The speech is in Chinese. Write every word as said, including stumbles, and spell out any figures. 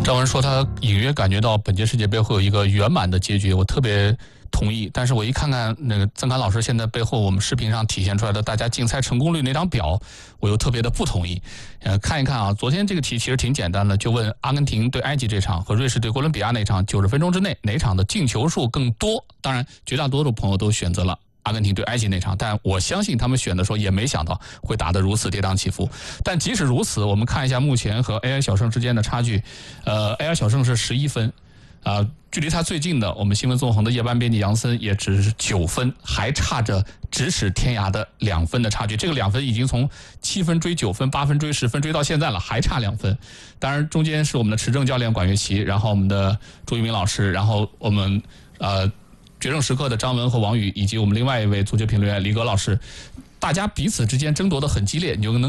张文说他隐约感觉到本届世界杯会有一个圆满的结局，我特别同意。但是我一看看那个曾侃老师现在背后我们视频上体现出来的大家竞猜成功率那张表，我又特别的不同意。呃，看一看啊，昨天这个题其实挺简单的，就问阿根廷对埃及这场和瑞士对哥伦比亚那场九十分钟之内哪场的进球数更多？当然，绝大多数朋友都选择了阿根廷对埃及那场，但我相信他们选的时候也没想到会打得如此跌宕起伏。但即使如此，我们看一下目前和 A I 小胜之间的差距，呃 ，A I 小胜是十一分，啊、呃，距离他最近的我们新闻纵横的夜班编辑杨森也只是九分，还差着咫尺天涯的两分的差距。这个两分已经从七分追九分，八分追十分，追到现在了，还差两分。当然，中间是我们的持证教练管乐琪，然后我们的朱一鸣老师，然后我们呃。决胜时刻的张文和王宇，以及我们另外一位足球评论员李格老师，大家彼此之间争夺的很激烈，你就能